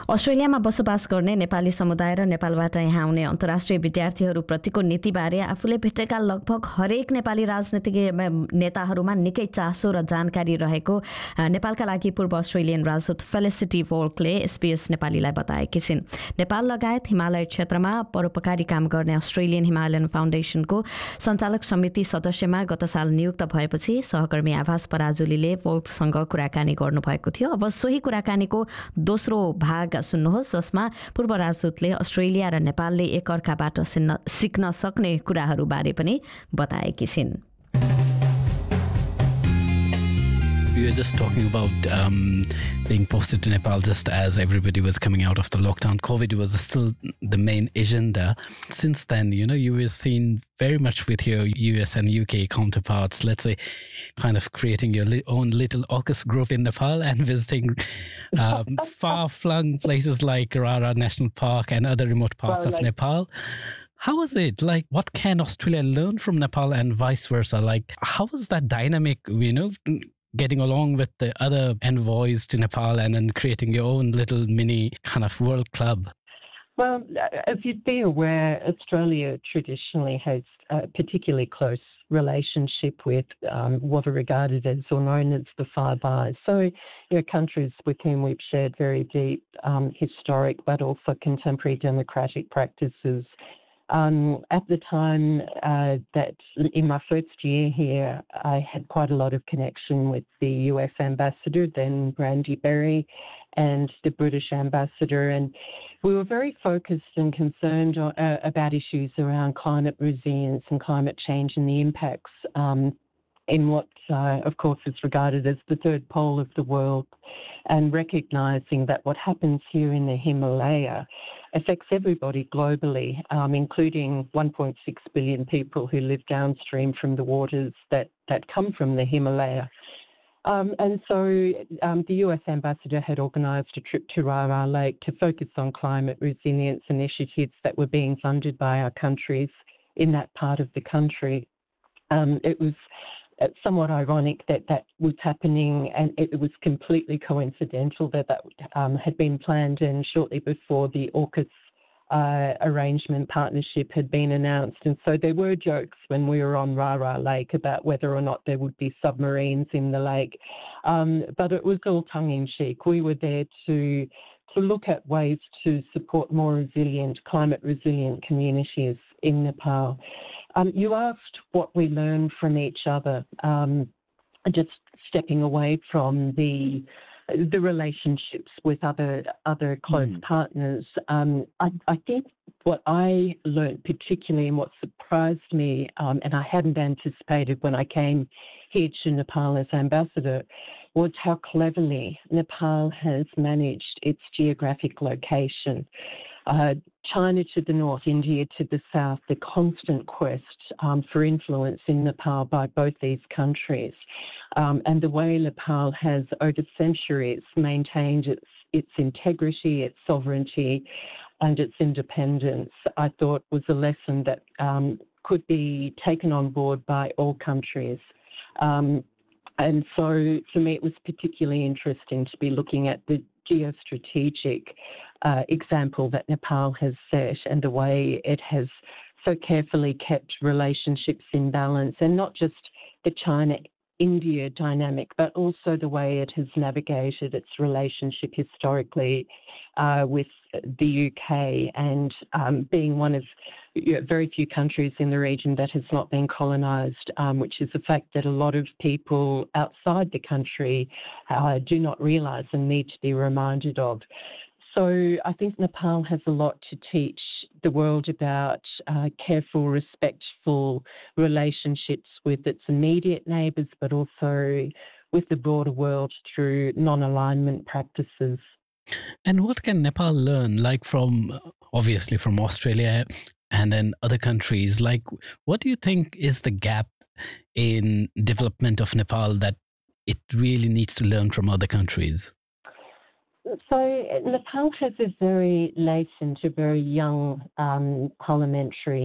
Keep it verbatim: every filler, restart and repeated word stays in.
अस्ट्रेलियामा बसोबास गर्ने नेपाली समुदाय र नेपालबाट यहाँ आउने अन्तर्राष्ट्रिय विद्यार्थीहरूप्रतिको नीतिबारे आफूले भेटेका लगभग हरेक नेपाली राजनीतिज्ञ नेताहरूमा निकै चासो र जानकारी रहेको नेपालका लागि पूर्व अस्ट्रेलियन राजदूत फेलिसिटी वोल्कले एसपीएस नेपालीलाई बताएकी छिन्। नेपाल लगायत हिमालय क्षेत्रमा परोपकारी काम गर्ने अस्ट्रेलियन हिमालयन फाउन्डेसनको सञ्चालक समिति सदस्यमा गत साल नियुक्त भएपछि सहकर्मी आभास पराजुलीले वोल्कसँग कुराकानी गर्नुभएको थियो। अब सोही कुराकानीको दोस्रो भाग सुन्नुहोस्, जसमा पूर्व राजदूतले अस्ट्रेलिया र नेपालले एकअर्काबाट सिक्न सक्ने कुराहरूबारे पनि बताएकी छिन्। We were just talking about um, being posted to Nepal just as everybody was coming out of the lockdown. COVID was still the main agenda. Since then, you know, you were seen very much with your U S and U K counterparts, let's say, kind of creating your li- own little AUKUS group in Nepal and visiting um, far-flung places like Rara National Park and other remote parts well, of like- Nepal. How was it? Like, what can Australia learn from Nepal and vice versa? Like, how was that dynamic, you know, getting along with the other envoys to Nepal and then creating your own little mini kind of world club? Well, as you'd be aware, Australia traditionally has a particularly close relationship with um, what are regarded as or known as the Five Eyes. So, you know, countries with whom we've shared very deep um, historic but also contemporary democratic practices. Um, at the time uh, that in my first year here, I had quite a lot of connection with the U S ambassador, then Brandy Berry, and the British ambassador. And we were very focused and concerned on, uh, about issues around climate resilience and climate change and the impacts um, in what, uh, of course, is regarded as the third pole of the world, and recognising that what happens here in the Himalaya affects everybody globally, um, including one point six billion people who live downstream from the waters that, that come from the Himalaya. Um, and so um, the U S ambassador had organised a trip to Rara Lake to focus on climate resilience initiatives that were being funded by our countries in that part of the country. Um, it was somewhat ironic that that was happening, and it was completely coincidental that that um, had been planned, and shortly before the AUKUS uh, arrangement partnership had been announced. And so there were jokes when we were on Rara Lake about whether or not there would be submarines in the lake, um, but it was all tongue-in-cheek. We were there to to look at ways to support more resilient, climate resilient communities in Nepal. Um, you asked what we learned from each other, um, just stepping away from the the relationships with other other close mm. partners. Um, I, I think what I learned particularly and what surprised me, um, and I hadn't anticipated when I came here to Nepal as ambassador, was how cleverly Nepal has managed its geographic location. Uh, China to the north, India to the south, the constant quest um, for influence in Nepal by both these countries, um, and the way Nepal has over centuries maintained its, its integrity, its sovereignty, and its independence, I thought was a lesson that um, could be taken on board by all countries. Um, and so for me, it was particularly interesting to be looking at the geostrategic uh, example that Nepal has set and the way it has so carefully kept relationships in balance, and not just the China-India dynamic, but also the way it has navigated its relationship historically uh, with the U K, and um, being one of you know, very few countries in the region that has not been colonised, um, which is the fact that a lot of people outside the country uh, do not realise and need to be reminded of. So I think Nepal has a lot to teach the world about uh, careful, respectful relationships with its immediate neighbours, but also with the broader world through non-alignment practices. And what can Nepal learn, like from, obviously from Australia and then other countries? Like, what do you think is the gap in development of Nepal that it really needs to learn from other countries? So Nepal has a very nascent, a very young um, parliamentary